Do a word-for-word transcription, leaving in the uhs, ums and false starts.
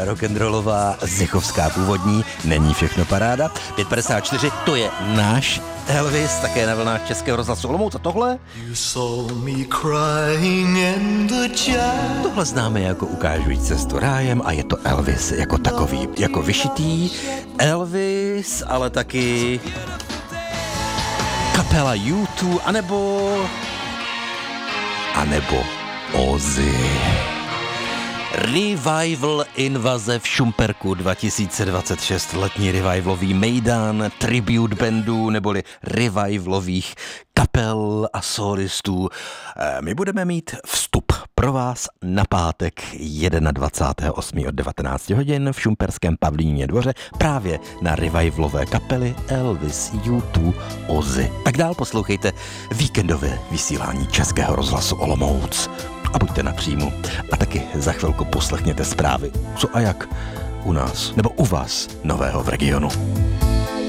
rock'n'rollová, zechovská původní, není všechno paráda. pět padesát čtyři, to je náš Elvis, také na vlnách Českého rozhlasu Olomouc. A tohle? Tohle známe jako Ukážujíc cestu rájem a je to Elvis jako takový, jako vyšitý Elvis, ale taky kapela U dva, anebo anebo Ozzy. Revival invaze v Šumperku dva tisíce dvacet šest, letní revivalový mejdan tribute bandů neboli revivalových kapel a solistů. My budeme mít vstup pro vás na pátek dvacátého prvního osmého od devatenácti hodin v šumperském Pavlíně dvoře právě na revivalové kapely Elvis, U dva, Ozzy. Tak dál poslouchejte víkendové vysílání Českého rozhlasu Olomouc. A buďte na příjmu. A taky za chvilku poslechněte zprávy, co a jak u nás, nebo u vás, nového v regionu.